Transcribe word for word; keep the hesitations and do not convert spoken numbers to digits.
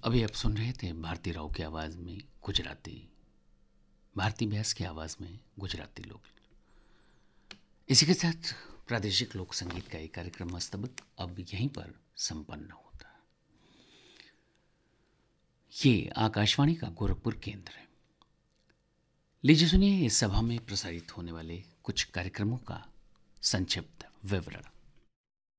अभी आप सुन रहे थे भारती राव की आवाज़ में गुजराती, भारती व्यास की आवाज़ में गुजराती लोग। इसी के साथ प्रादेशिक लोक संगीत का एक कार्यक्रम मस्तबक अब यहीं पर संपन्न होता है। ये आकाशवाणी का गोरखपुर केंद्र है। लीजिए सुनिए इस सभा में प्रसारित होने वाले कुछ कार्यक्रमों का संक्षिप्त विवरण।